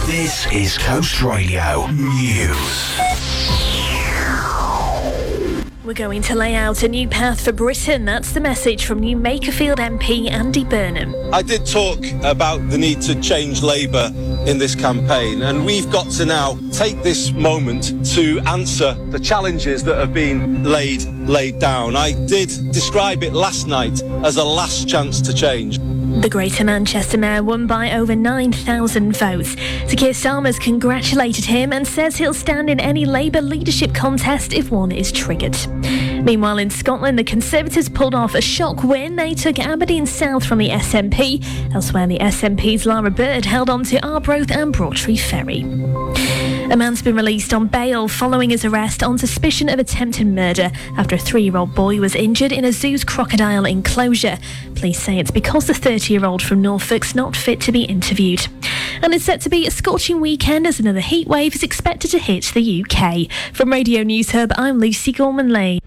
This is Coast Radio News. We're going to lay out a new path for Britain. That's the message from New Makerfield MP Andy Burnham. I did talk about the need to change Labour in this campaign, and we've got to now take this moment to answer the challenges that have been laid down. I did describe it last night as a last chance to change. The Greater Manchester Mayor won by over 9,000 votes. Sir Keir Starmer's congratulated him and says he'll stand in any Labour leadership contest if one is triggered. Meanwhile, in Scotland, the Conservatives pulled off a shock win. They took Aberdeen South from the SNP. Elsewhere, the SNP's Lara Bird held on to Arbroath and Broadtree Ferry. A man's been released on bail following his arrest on suspicion of attempted murder after a 3-year-old boy was injured in a zoo's crocodile enclosure. Police say it's because the 30-year-old from Norfolk's not fit to be interviewed. And it's set to be a scorching weekend as another heatwave is expected to hit the UK. From Radio News Hub, I'm Lucy Gorman-Lay.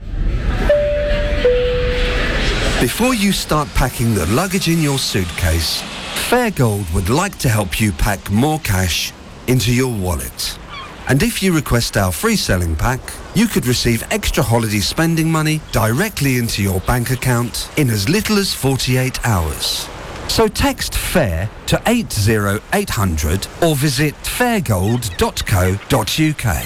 Before you start packing the luggage in your suitcase, Fairgold would like to help you pack more cash into your wallet. And if you request our free selling pack, you could receive extra holiday spending money directly into your bank account in as little as 48 hours. So text FAIR to 80800 or visit fairgold.co.uk.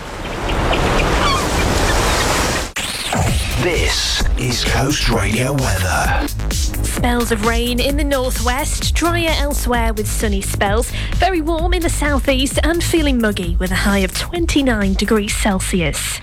This is Coast Radio weather. Spells of rain in the northwest, drier elsewhere with sunny spells, very warm in the southeast and feeling muggy with a high of 29 degrees Celsius.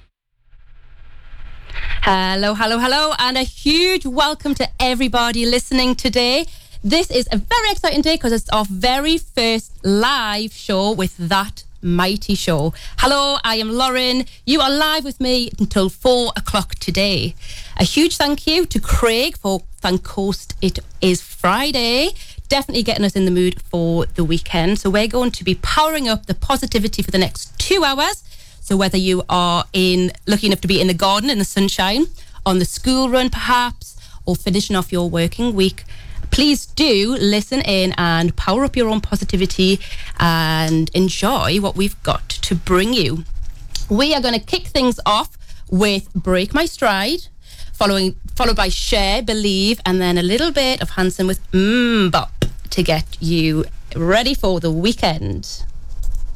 Hello, and a huge welcome to everybody listening today. This is a very exciting day because it's our very first live show with That Mighty Show. Hello, I am Lauren. You are live with me until 4 o'clock today. A huge thank you to Craig for Thank Coast. It is Friday. Definitely getting us in the mood for the weekend. So we're going to be powering up the positivity for the next 2 hours. So whether you are lucky enough to be in the garden in the sunshine, on the school run perhaps, or finishing off your working week, please do listen in and power up your own positivity and enjoy what we've got to bring you. We are going to kick things off with Break My Stride, followed by Share, Believe, and then a little bit of Hanson with Bop to get you ready for the weekend.